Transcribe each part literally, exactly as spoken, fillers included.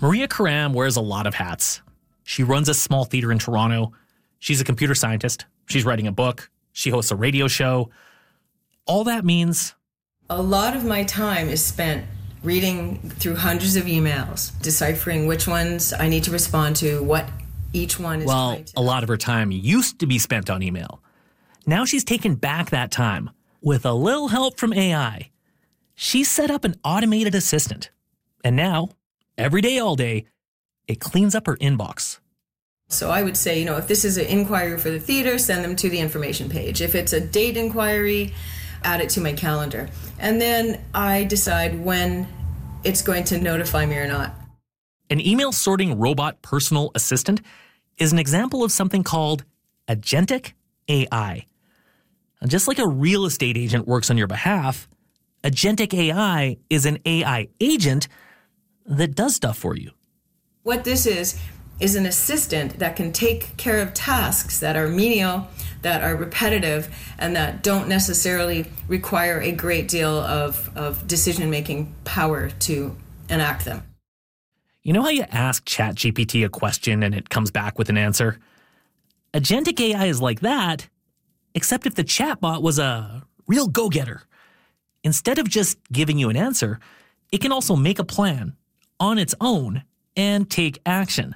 Maria Karam wears a lot of hats. She runs a small theater in Toronto. She's a computer scientist. She's writing a book. She hosts a radio show. All that means a lot of my time is spent reading through hundreds of emails, deciphering which ones I need to respond to, what each one is well, trying to... a lot of her time used to be spent on email. Now she's taken back that time with a little help from A I. She set up an automated assistant. And now, every day, all day, it cleans up her inbox. So I would say, you know, if this is an inquiry for the theater, send them to the information page. If it's a date inquiry, add it to my calendar. And then I decide when it's going to notify me or not. An email sorting robot personal assistant is an example of something called agentic A I. And just like a real estate agent works on your behalf, agentic A I is an A I agent that does stuff for you. What this is, is an assistant that can take care of tasks that are menial, that are repetitive, and that don't necessarily require a great deal of, of decision-making power to enact them. You know how you ask ChatGPT a question and it comes back with an answer? Agentic A I is like that, except if the chatbot was a real go-getter. Instead of just giving you an answer, it can also make a plan on its own and take action.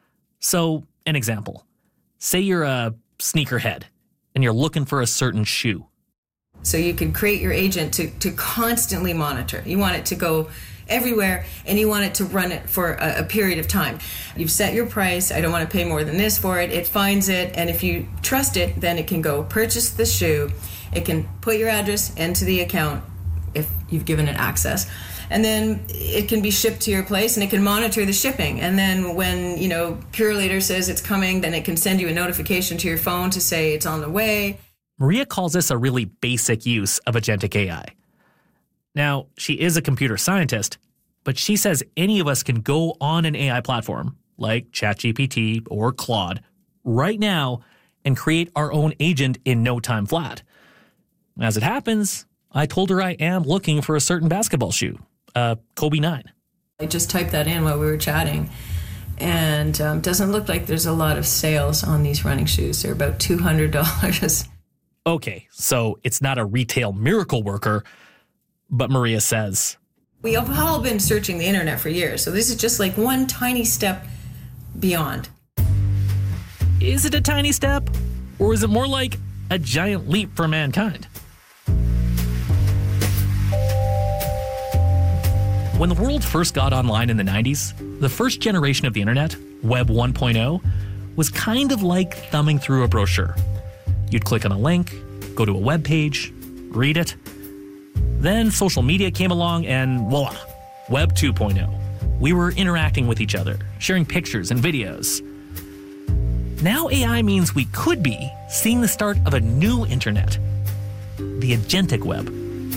So, an example. Say you're a sneakerhead and you're looking for a certain shoe. So you can create your agent to, to constantly monitor. You want it to go everywhere, and you want it to run it for a, a period of time. You've set your price. I don't want to pay more than this for it. It finds it, and if you trust it, then it can go purchase the shoe. It can put your address into the account if you've given it access. And then it can be shipped to your place, and it can monitor the shipping. And then when, you know, Purolator says it's coming, then it can send you a notification to your phone to say it's on the way. Maria calls this a really basic use of agentic A I. Now, she is a computer scientist, but she says any of us can go on an A I platform, like ChatGPT or Claude, right now and create our own agent in no time flat. As it happens, I told her I am looking for a certain basketball shoe, uh, Kobe nine. I just typed that in while we were chatting, and um, doesn't look like there's a lot of sales on these running shoes. They're about two hundred dollars. Okay, so it's not a retail miracle worker, but Maria says, we have all been searching the internet for years, so this is just like one tiny step beyond. Is it a tiny step, or is it more like a giant leap for mankind? When the world first got online in the nineties, the first generation of the internet, Web one point oh, was kind of like thumbing through a brochure. You'd click on a link, go to a web page, read it. Then social media came along and voila, Web two point oh. We were interacting with each other, sharing pictures and videos. Now A I means we could be seeing the start of a new internet, the agentic web.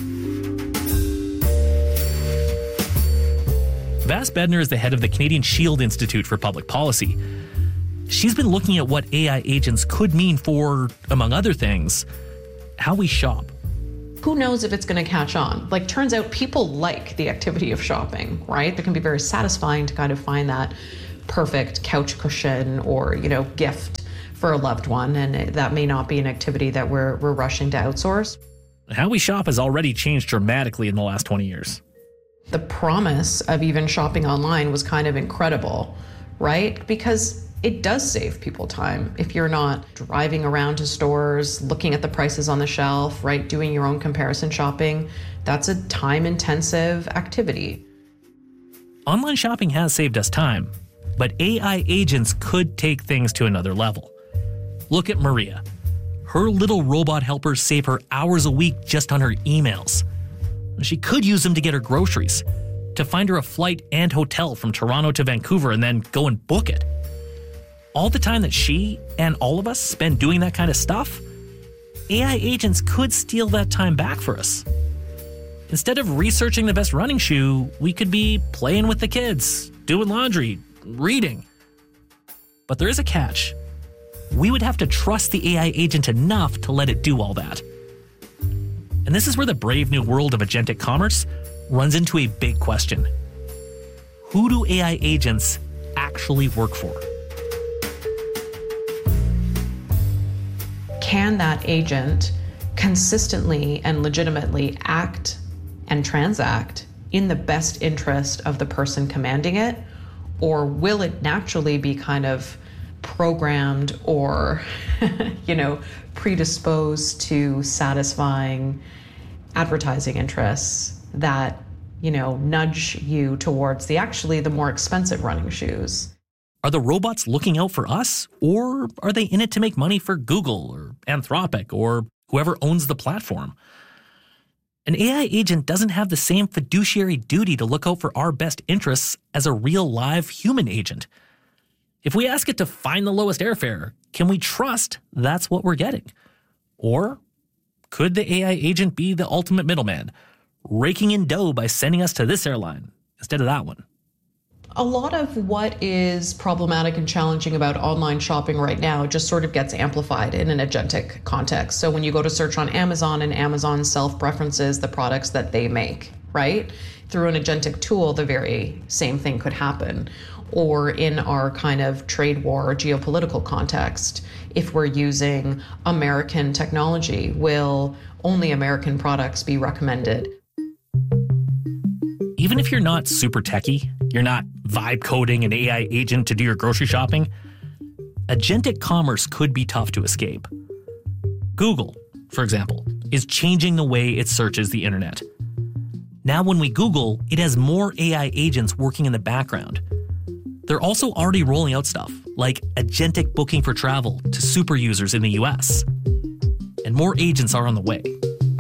Vas Bednar is the head of the Canadian Shield Institute for Public Policy. She's been looking at what A I agents could mean for, among other things, how we shop. Who knows if it's going to catch on? Like, turns out people like the activity of shopping, right? It can be very satisfying to kind of find that perfect couch cushion or, you know, gift for a loved one. And that may not be an activity that we're, we're rushing to outsource. How we shop has already changed dramatically in the last twenty years. The promise of even shopping online was kind of incredible, right? Because it does save people time. If you're not driving around to stores, looking at the prices on the shelf, right, doing your own comparison shopping, that's a time-intensive activity. Online shopping has saved us time, but A I agents could take things to another level. Look at Maria. Her little robot helpers save her hours a week just on her emails. She could use them to get her groceries, to find her a flight and hotel from Toronto to Vancouver and then go and book it. All the time that she and all of us spend doing that kind of stuff, A I agents could steal that time back for us. Instead of researching the best running shoe, we could be playing with the kids, doing laundry, reading. But there is a catch. We would have to trust the A I agent enough to let it do all that. And this is where the brave new world of agentic commerce runs into a big question. who do A I agents actually work for? Can that agent consistently and legitimately act and transact in the best interest of the person commanding it? Or will it naturally be kind of programmed or, you know, predisposed to satisfying advertising interests that, you know, nudge you towards the actually the more expensive running shoes? Are the robots looking out for us, or are they in it to make money for Google or Anthropic or whoever owns the platform? An A I agent doesn't have the same fiduciary duty to look out for our best interests as a real live human agent. If we ask it to find the lowest airfare, can we trust that's what we're getting? Or could the A I agent be the ultimate middleman, raking in dough by sending us to this airline instead of that one? A lot of what is problematic and challenging about online shopping right now just sort of gets amplified in an agentic context. So when you go to search on Amazon and Amazon self-preferences the products that they make, right? Through an agentic tool, the very same thing could happen. Or in our kind of trade war or geopolitical context, if we're using American technology, will only American products be recommended? Even if you're not super techie, you're not vibe coding an A I agent to do your grocery shopping, agentic commerce could be tough to escape. Google, for example, is changing the way it searches the internet. Now when we Google, it has more A I agents working in the background. They're also already rolling out stuff like agentic booking for travel to super users in the U S. And more agents are on the way.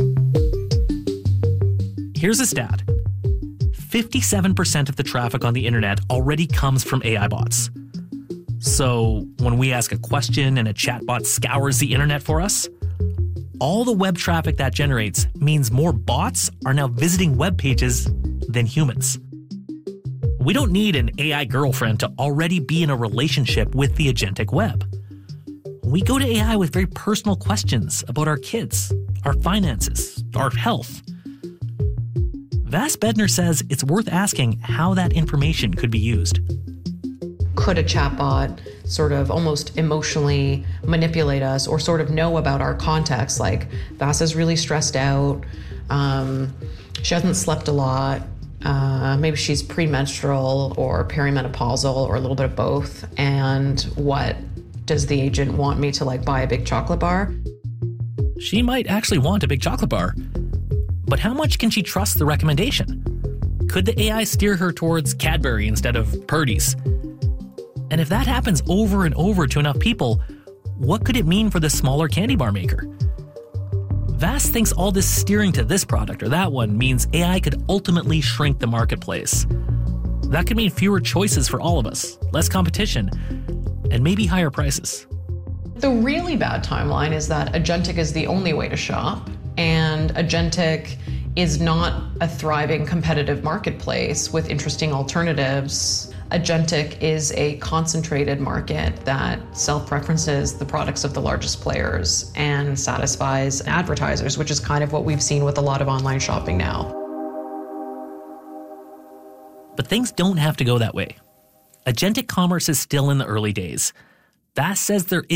Here's a stat. fifty-seven percent of the traffic on the internet already comes from A I bots. So when we ask a question and a chatbot scours the internet for us, all the web traffic that generates means more bots are now visiting web pages than humans. We don't need an A I girlfriend to already be in a relationship with the agentic web. We go to A I with very personal questions about our kids, our finances, our health. Vas Bednar says it's worth asking how that information could be used. Could a chatbot sort of almost emotionally manipulate us or sort of know about our context? Like, Vas is really stressed out. Um, she hasn't slept a lot. Uh, maybe she's premenstrual or perimenopausal or a little bit of both. And what does the agent want me to like buy a big chocolate bar? She might actually want a big chocolate bar. But how much can she trust the recommendation? Could the A I steer her towards Cadbury instead of Purdy's? And if that happens over and over to enough people, what could it mean for the smaller candy bar maker? Vas thinks all this steering to this product or that one means A I could ultimately shrink the marketplace. That could mean fewer choices for all of us, less competition, and maybe higher prices. The really bad timeline is that agentic is the only way to shop, and agentic is not a thriving competitive marketplace with interesting alternatives. Agentic is a concentrated market that self-preferences the products of the largest players and satisfies advertisers, which is kind of what we've seen with a lot of online shopping now. But things don't have to go that way. Agentic commerce is still in the early days. Vas says there